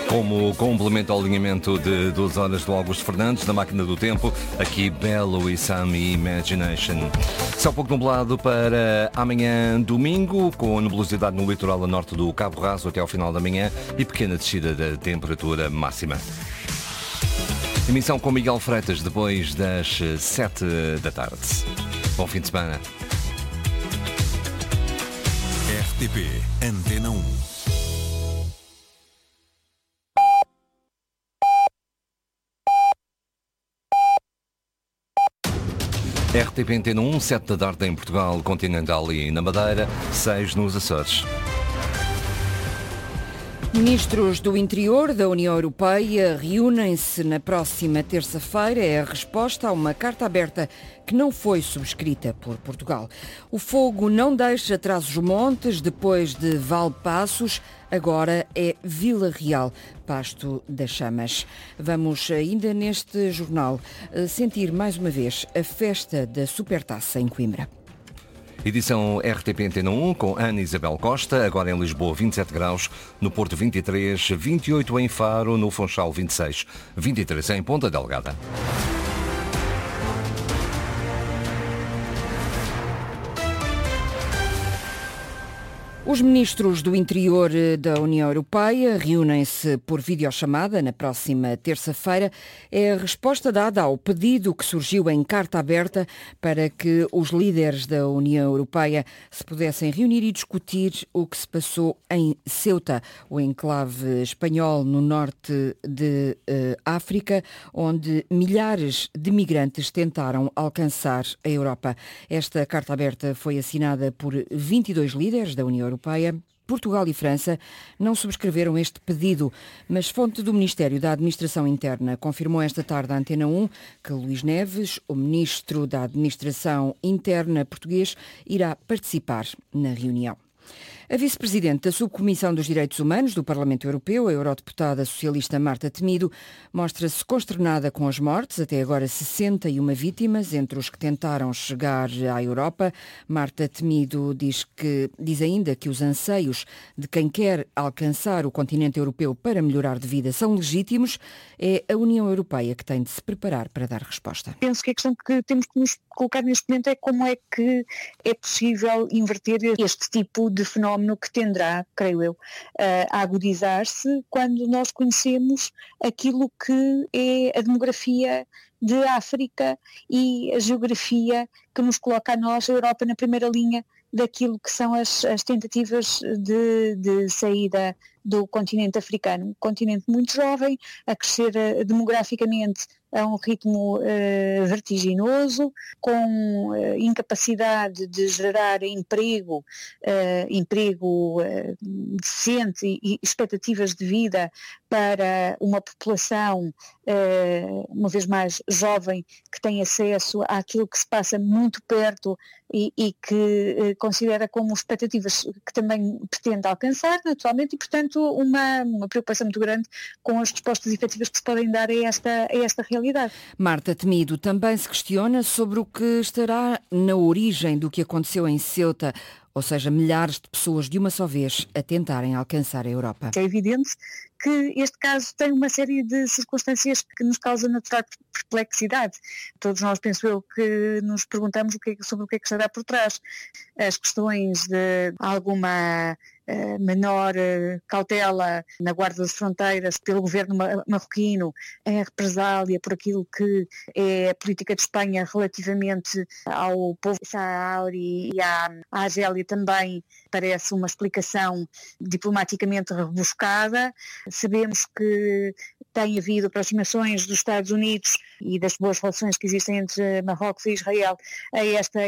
Como complemento ao alinhamento de 2 horas do Augusto Fernandes, na máquina do tempo, aqui Belo e Sami Imagination. Céu pouco nublado para amanhã domingo, com nebulosidade no litoral a norte do Cabo Raso até ao final da manhã e pequena descida da temperatura máxima. Emissão com Miguel Freitas depois das 7 da tarde. Bom fim de semana. RTP Antena 1. RTP Antena 1, 7 da tarde em Portugal Continental e na Madeira, 6 nos Açores. Ministros do Interior da União Europeia reúnem-se na próxima terça-feira. É a resposta a uma carta aberta que não foi subscrita por Portugal. O fogo não deixa Trás-os-Montes, depois de Valpassos, agora é Vila Real, Pasto das Chamas. Vamos ainda neste jornal sentir mais uma vez a festa da Supertaça em Coimbra. Edição RTP Antena 1 com Ana Isabel Costa, agora em Lisboa 27 graus, no Porto 23, 28 em Faro, no Funchal 26, 23 em Ponta Delgada. Os ministros do Interior da União Europeia reúnem-se por videochamada na próxima terça-feira. É a resposta dada ao pedido que surgiu em carta aberta para que os líderes da União Europeia se pudessem reunir e discutir o que se passou em Ceuta, o enclave espanhol no norte de África, onde milhares de migrantes tentaram alcançar a Europa. Esta carta aberta foi assinada por 22 líderes da União Europeia. Portugal e França não subscreveram este pedido, mas fonte do Ministério da Administração Interna confirmou esta tarde à Antena 1 que Luís Neves, o Ministro da Administração Interna português, irá participar na reunião. A vice-presidente da Subcomissão dos Direitos Humanos do Parlamento Europeu, a eurodeputada socialista Marta Temido, mostra-se consternada com as mortes, até agora 61 vítimas, entre os que tentaram chegar à Europa. Marta Temido diz ainda que os anseios de quem quer alcançar o continente europeu para melhorar de vida são legítimos. É a União Europeia que tem de se preparar para dar resposta. Penso que a questão que temos que nos colocar neste momento é como é que é possível inverter este tipo de fenómeno que tenderá, creio eu, a agudizar-se quando nós conhecemos aquilo que é a demografia de África e a geografia que nos coloca a nós, a Europa, na primeira linha daquilo que são as tentativas de saída do continente africano. Um continente muito jovem, a crescer demograficamente a um ritmo vertiginoso, com incapacidade de gerar emprego decente e expectativas de vida para uma população, uma vez mais jovem, que tem acesso àquilo que se passa muito perto e que considera como expectativas que também pretende alcançar, naturalmente, e portanto uma preocupação muito grande com as respostas efetivas que se podem dar a esta realidade. Marta Temido também se questiona sobre o que estará na origem do que aconteceu em Ceuta, ou seja, milhares de pessoas de uma só vez a tentarem alcançar a Europa. É evidente que este caso tem uma série de circunstâncias que nos causam natural perplexidade. Todos nós, penso eu, que nos perguntamos sobre o que é que estará por trás. As questões de alguma menor cautela na guarda das fronteiras pelo governo marroquino em represália por aquilo que é a política de Espanha relativamente ao povo saharaui e à Argélia também parece uma explicação diplomaticamente rebuscada. Sabemos que tem havido aproximações dos Estados Unidos e das boas relações que existem entre Marrocos e Israel a esta